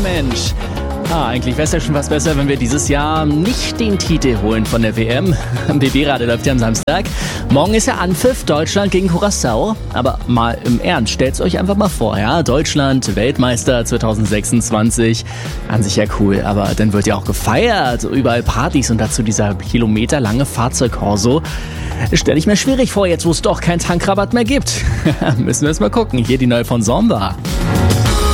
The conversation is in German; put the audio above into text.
Mensch. Eigentlich wäre es ja schon was besser, wenn wir dieses Jahr nicht den Titel holen von der WM. BB-Radio läuft ja am Samstag. Morgen ist ja Anpfiff, Deutschland gegen Curaçao. Aber mal im Ernst, stellt's euch einfach mal vor, ja? Deutschland, Weltmeister 2026. An sich ja cool, aber dann wird ja auch gefeiert. Überall Partys und dazu dieser kilometerlange Fahrzeugkorso. Stelle ich mir schwierig vor, jetzt wo es doch keinen Tankrabatt mehr gibt. Müssen wir es mal gucken. Hier die neue von Zomba.